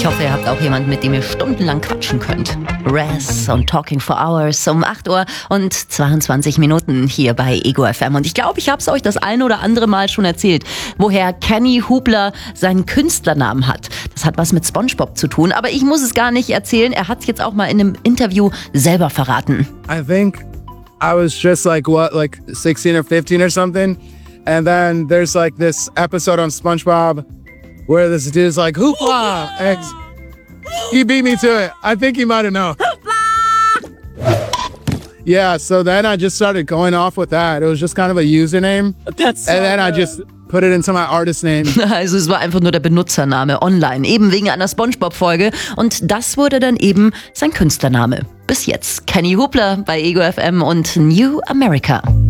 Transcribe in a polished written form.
hoffe, ihr habt auch jemanden, mit dem ihr stundenlang quatschen könnt. Raz und Talking for Hours um 8 Uhr und 22 Minuten hier bei Ego FM. Und ich glaube, ich habe es euch das eine oder andere Mal schon erzählt, woher Kenny Hubler seinen Künstlernamen hat. Das hat was mit SpongeBob zu tun, aber ich muss es gar nicht erzählen. Er hat es jetzt auch mal in einem Interview selber verraten. I think I was just like 16 or 15 or something. And then there's like this episode on SpongeBob where this dude's like, hoopla! And he beat me to it. I think he might have known. Yeah, so then I just started going off with that. It was just kind of a username. That's so and then I just put it into my artist name. Also es war einfach nur der Benutzername online, eben wegen einer SpongeBob-Folge. Und das wurde dann eben sein Künstlername. Bis jetzt Kenny Hubler bei Ego FM und New America.